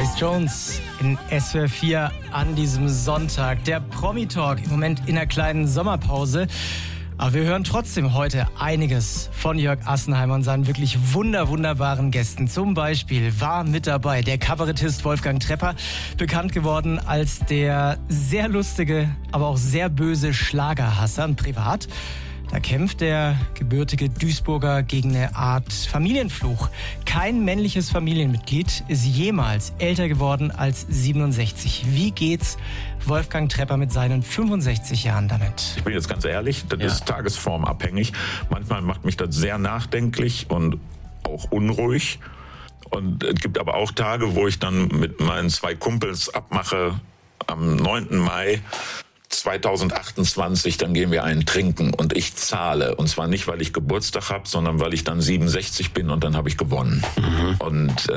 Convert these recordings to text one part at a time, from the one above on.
Grace Jones in SWR 4 an diesem Sonntag. Der Promi-Talk im Moment in einer kleinen Sommerpause. Aber wir hören trotzdem heute einiges von Jörg Assenheimer und seinen wirklich wunderbaren Gästen. Zum Beispiel war mit dabei der Kabarettist Wolfgang Trepper, bekannt geworden als der sehr lustige, aber auch sehr böse Schlagerhasser privat. Da kämpft der gebürtige Duisburger gegen eine Art Familienfluch. Kein männliches Familienmitglied ist jemals älter geworden als 67. Wie geht's Wolfgang Trepper mit seinen 65 Jahren damit? Ich bin jetzt ganz ehrlich, das ist tagesformabhängig. Manchmal macht mich das sehr nachdenklich und auch unruhig. Und es gibt aber auch Tage, wo ich dann mit meinen 2 Kumpels abmache, am 9. Mai 2028, dann gehen wir einen trinken und ich zahle. Und zwar nicht, weil ich Geburtstag habe, sondern weil ich dann 67 bin und dann habe ich gewonnen. Und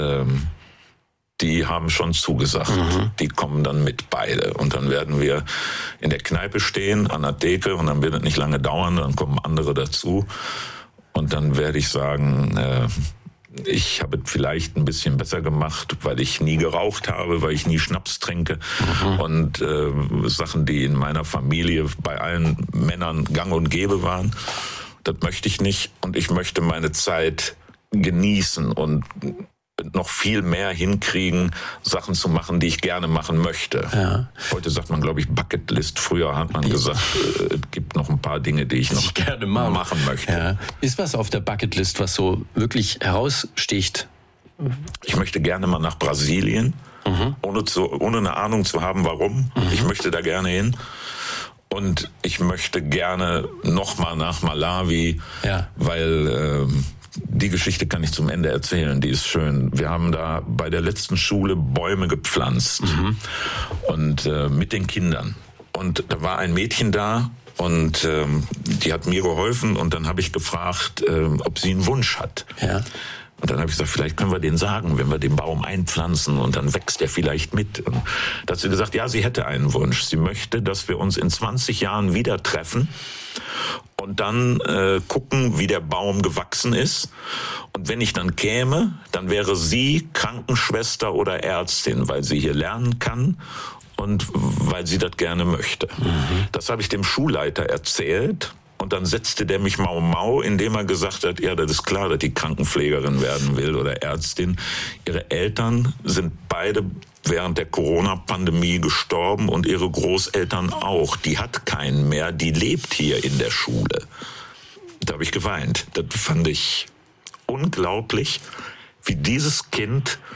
die haben schon zugesagt. Die kommen dann mit beide. Und dann werden wir in der Kneipe stehen, an der Theke, und dann wird es nicht lange dauern, dann kommen andere dazu. Und dann werde ich sagen, ich habe es vielleicht ein bisschen besser gemacht, weil ich nie geraucht habe, weil ich nie Schnaps trinke. Und Sachen, die in meiner Familie bei allen Männern gang und gäbe waren, das möchte ich nicht. Und ich möchte meine Zeit genießen und noch viel mehr hinkriegen, Sachen zu machen, die ich gerne machen möchte. Ja. Heute sagt man, glaube ich, Bucketlist. Früher hat man gesagt, es gibt noch ein paar Dinge, die ich noch gerne machen möchte. Ja. Ist was auf der Bucketlist, was so wirklich heraussticht? Ich möchte gerne mal nach Brasilien, ohne eine Ahnung zu haben, warum. Ich möchte da gerne hin. Und ich möchte gerne noch mal nach Malawi, weil die Geschichte kann ich zum Ende erzählen, die ist schön. Wir haben da bei der letzten Schule Bäume gepflanzt und mit den Kindern. Und da war ein Mädchen da und die hat mir geholfen und dann habe ich gefragt, ob sie einen Wunsch hat. Ja. Und dann habe ich gesagt, vielleicht können wir den sagen, wenn wir den Baum einpflanzen und dann wächst er vielleicht mit. Und da hat sie gesagt, ja, sie hätte einen Wunsch. Sie möchte, dass wir uns in 20 Jahren wieder treffen und dann gucken, wie der Baum gewachsen ist. Und wenn ich dann käme, dann wäre sie Krankenschwester oder Ärztin, weil sie hier lernen kann und weil sie das gerne möchte. Das habe ich dem Schulleiter erzählt. Und dann setzte der mich Mau, indem er gesagt hat, ja, das ist klar, dass die Krankenpflegerin werden will oder Ärztin. Ihre Eltern sind beide während der Corona-Pandemie gestorben und ihre Großeltern auch. Die hat keinen mehr, die lebt hier in der Schule. Da habe ich geweint. Das fand ich unglaublich, wie dieses Kind